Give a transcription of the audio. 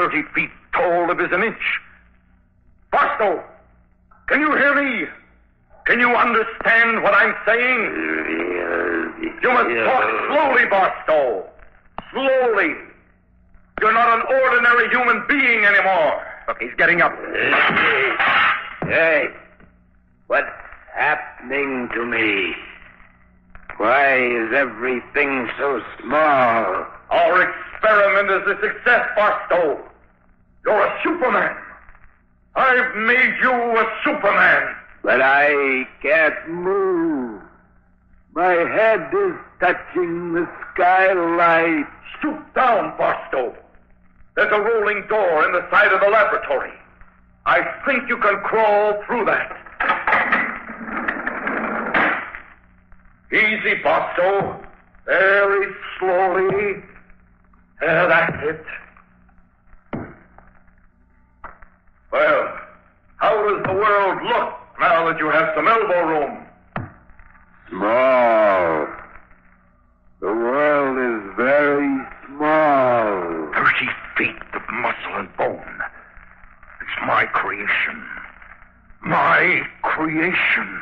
30 feet tall if it's an inch. Barstow, can you hear me? Can you understand what I'm saying? You must talk slowly, Barstow. Slowly. You're not an ordinary human being anymore. Look, he's getting up. Hey, what's happening to me? Why is everything so small? Our experiment is a success, Barstow. You're a Superman. I've made you a Superman. But I can't move. My head is touching the skylight. Stoop down, Barstow. There's a rolling door in the side of the laboratory. I think you can crawl through that. Easy, Barstow. Very slowly. That's it. Well, how does the world look now that you have some elbow room? Small. The world is very small. 30 feet of muscle and bone. It's my creation. My creation.